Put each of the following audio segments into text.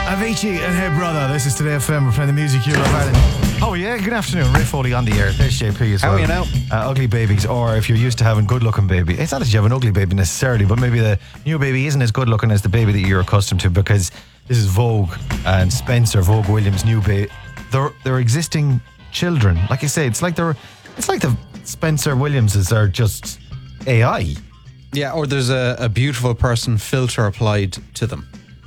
Avicii and Hey Brother. This is Today FM. We're playing the music you love, Ireland. Oh yeah, good afternoon. Ray Foley on the air. There's JP as well. How are you now? Ugly babies, or if you're used to having good looking baby. It's not that you have an ugly baby necessarily, but maybe the new baby isn't as good looking as the baby that you're accustomed to, because this is Vogue and Spencer, Vogue Williams' new baby. They're existing children. Like I say, it's like the Spencer Williamses are just AI. Yeah, or there's a beautiful person filter applied to them.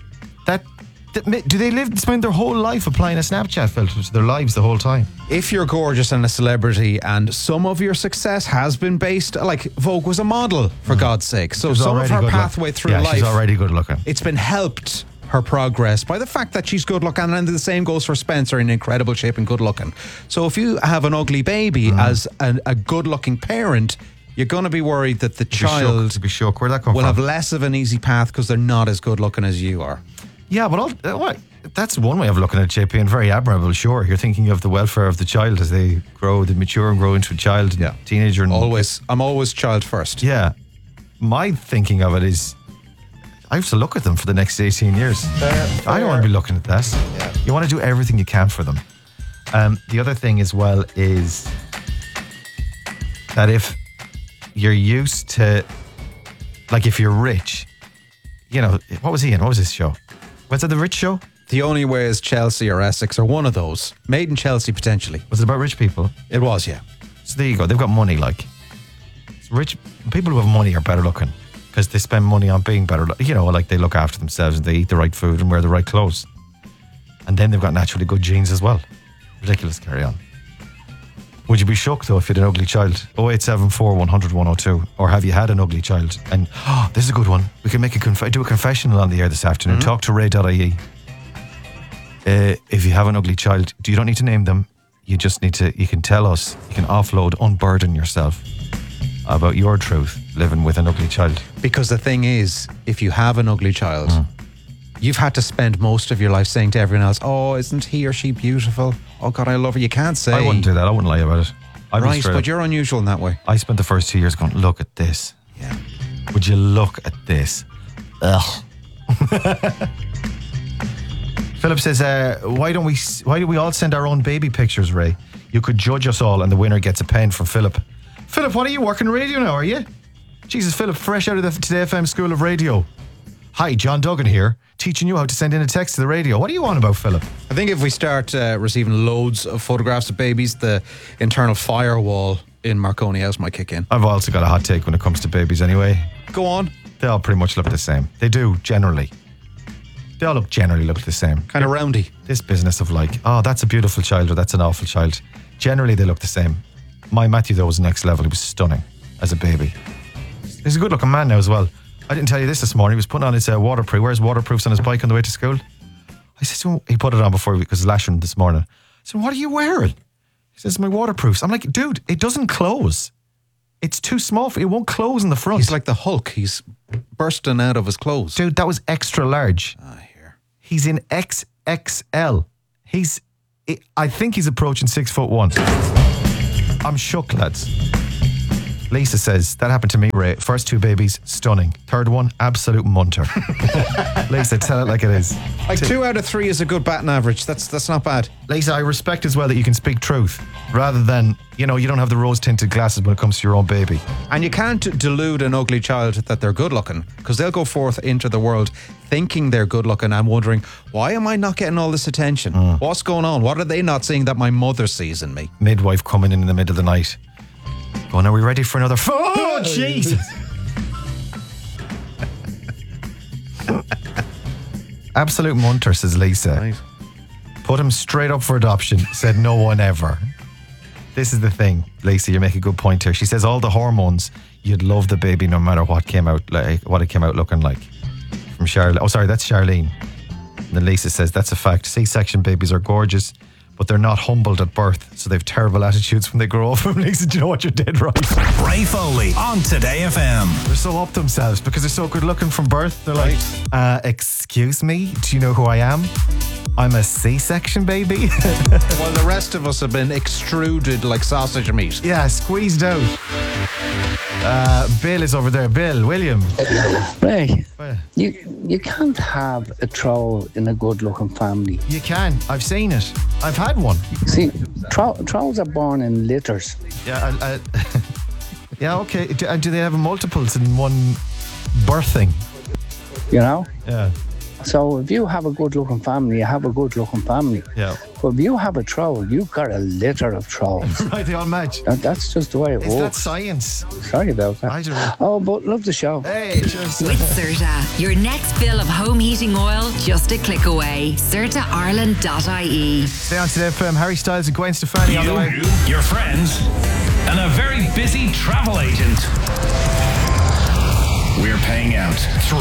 Do they spend their whole life applying a Snapchat filter to their lives the whole time? If you're gorgeous and a celebrity and some of your success has been based, like Vogue was a model, for God's sake. So some of her pathway through life, she's already good looking. It's been helped, her progress, by the fact that she's good looking, and the same goes for Spencer, in incredible shape and good looking. So if you have an ugly baby as a good looking parent, you're going to be worried that the child Where'd that come will from? have less of an easy path because they're not as good looking as you are. Yeah, but that's one way of looking at it, JP, and very admirable, sure. You're thinking of the welfare of the child as they grow, they mature and grow into a child, teenager. And I'm always child first. Yeah. My thinking of it is, I have to look at them for the next 18 years. I don't want to be looking at that. Yeah. You want to do everything you can for them. The other thing as well is that if you're used to, like if you're rich, you know, what was he in? What was his show? Was it The Rich Show? The Only Way is Chelsea or Essex or one of those. Made in Chelsea, potentially. Was it about rich people? It was, yeah. So there you go. They've got money, like. Rich people who have money are better looking because they spend money on being better. You know, like they look after themselves and they eat the right food and wear the right clothes. And then they've got naturally good genes as well. Ridiculous. Carry on. Would you be shocked though if you had an ugly child? 0874 100 102. Or have you had an ugly child? And this is a good one. We can make do a confessional on the air this afternoon. Talk to Ray.ie. If you have an ugly child, you don't need to name them. You just need to. You can tell us. You can offload, unburden yourself about your truth living with an ugly child. Because the thing is, if you have an ugly child, you've had to spend most of your life saying to everyone else, "Oh, isn't he or she beautiful? Oh God, I love her." You can't say. I wouldn't do that. I wouldn't lie about it. Right, but you're unusual in that way. I spent the first 2 years going, look at this. Yeah. Would you look at this? Ugh. Philip says, why do we all send our own baby pictures, Ray? You could judge us all and the winner gets a pen from Philip. Philip, what are you working radio now, are you? Jesus, Philip, fresh out of the Today FM School of Radio. Hi, John Duggan here, teaching you how to send in a text to the radio. What are you on about, Philip? I think if we start receiving loads of photographs of babies, the internal firewall in Marconi House might kick in. I've also got a hot take when it comes to babies anyway. Go on. They all pretty much look the same. They do, generally. They all generally look the same. Kind of roundy. This business of like, oh, that's a beautiful child or that's an awful child. Generally, they look the same. My Matthew, though, was next level. He was stunning as a baby. He's a good-looking man now as well. I didn't tell you this morning. He was putting on his waterproof. He wears waterproofs on his bike on the way to school. I said, so he put it on before because lashing this morning. I said, what are you wearing? He says, my waterproofs. I'm like, dude, it doesn't close. It's too small for you. It won't close in the front. He's like the Hulk. He's bursting out of his clothes. Dude, that was extra large. I hear. He's in XXL. I think he's approaching 6'1". I'm shook, lads. Lisa says, that happened to me, Ray. First two babies, stunning. Third one, absolute munter. Lisa, tell it like it is. Like 2 out of 3 is a good batting average. That's not bad. Lisa, I respect as well that you can speak truth rather than, you don't have the rose-tinted glasses when it comes to your own baby. And you can't delude an ugly child that they're good looking, because they'll go forth into the world thinking they're good looking and wondering, why am I not getting all this attention? What's going on? What are they not seeing that my mother sees in me? Midwife coming in the middle of the night. Going, are we ready for another? Oh, Jesus. Absolute munter, says Lisa. Right. Put him straight up for adoption, said no one ever. This is the thing, Lisa, you make a good point here. She says all the hormones, you'd love the baby no matter what came out, like what it came out looking like. From Charlene. Oh, sorry, that's Charlene. And then Lisa says, that's a fact. C-section babies are gorgeous, but they're not humbled at birth, so they have terrible attitudes when they grow up. Lisa, do you know what? You're dead right. Ray Foley on Today FM. They're so up themselves because they're so good looking from birth. They're like, excuse me, do you know who I am? I'm a C-section baby. While the rest of us have been extruded like sausage meat. Yeah, squeezed out. Bill is over there. Bill, William. Ray, Well, you can't have a troll in a good-looking family. you can. I've seen it. I've had one. See, trolls are born in litters. Yeah, yeah, okay. Do they have multiples in one birthing? You know? Yeah. So if you have a good-looking family, you have a good-looking family. Yeah. But if you have a troll, you've got a litter of trolls. Right, they all match. That's just the way it Is that works. science? Sorry about that. I don't know. Oh, but love the show. Hey, cheers. With CERTA, your next bill of home heating oil just a click away. CERTAIreland.ie. Stay on Today FM. Harry Styles and Gwen Stefani on the way. Your friends, and a very busy travel agent. We're paying out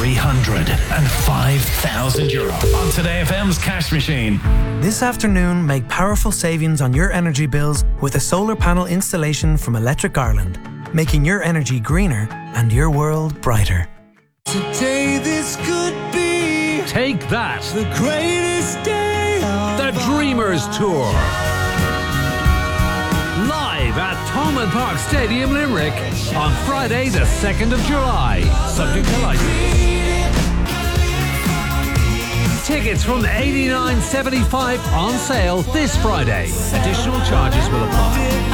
€305,000 on Today FM's cash machine. This afternoon, make powerful savings on your energy bills with a solar panel installation from Electric Ireland, making your energy greener and your world brighter. Today this could be Take that. the greatest day of The Dreamers Tour. Live at Thomond Park Stadium, Limerick on Friday the 2nd of July. Subject to license. Tickets from $89.75 on sale this Friday. Additional charges will apply.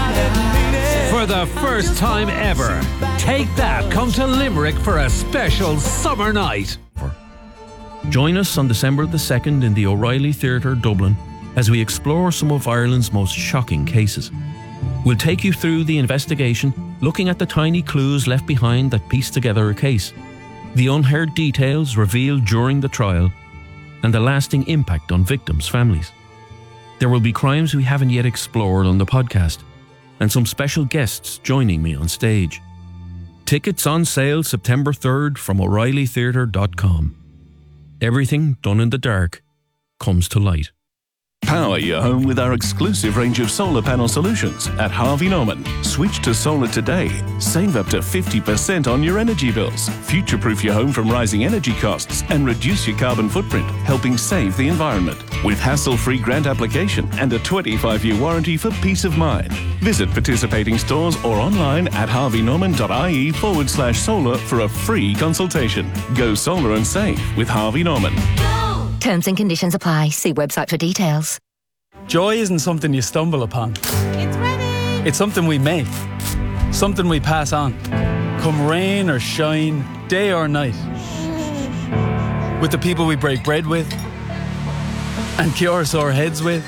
For the first time ever, Take That come to Limerick for a special summer night. Join us on December the 2nd in the O'Reilly Theatre, Dublin, as we explore some of Ireland's most shocking cases. We'll take you through the investigation, looking at the tiny clues left behind that piece together a case, the unheard details revealed during the trial, and the lasting impact on victims' families. There will be crimes we haven't yet explored on the podcast, and some special guests joining me on stage. Tickets on sale September 3rd from O'ReillyTheatre.com. Everything done in the dark comes to light. Power your home with our exclusive range of solar panel solutions at Harvey Norman. Switch to solar today. Save up to 50% on your energy bills. Future-proof your home from rising energy costs and reduce your carbon footprint, helping save the environment. With hassle-free grant application and a 25-year warranty for peace of mind. Visit participating stores or online at harveynorman.ie/solar for a free consultation. Go solar and save with Harvey Norman. Terms and conditions apply. See website for details. Joy isn't something you stumble upon. It's ready. It's something we make. Something we pass on. Come rain or shine, day or night. With the people we break bread with. And cure sore heads with.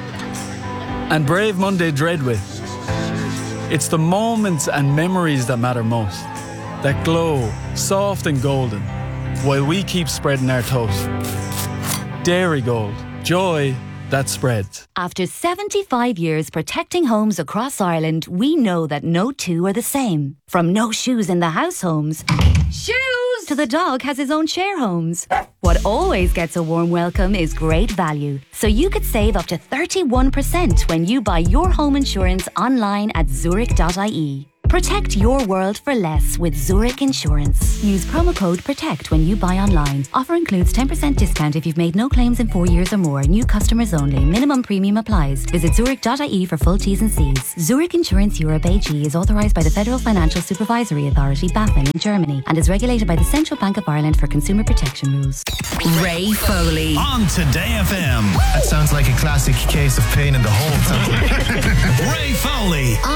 And brave Monday dread with. It's the moments and memories that matter most. That glow, soft and golden, while we keep spreading our toast. Dairy Gold. Joy that spreads. After 75 years protecting homes across Ireland, we know that no two are the same. From no shoes in the house homes, shoes, to the dog has his own share homes. What always gets a warm welcome is great value. So you could save up to 31% when you buy your home insurance online at Zurich.ie. Protect your world for less with Zurich Insurance. Use promo code PROTECT when you buy online. Offer includes 10% discount if you've made no claims in 4 years or more. New customers only. Minimum premium applies. Visit Zurich.ie for full T's and C's. Zurich Insurance Europe AG is authorised by the Federal Financial Supervisory Authority, BaFin, in Germany, and is regulated by the Central Bank of Ireland for consumer protection rules. Ray Foley. On Today FM. That sounds like a classic case of pain in the hole. Ray Foley.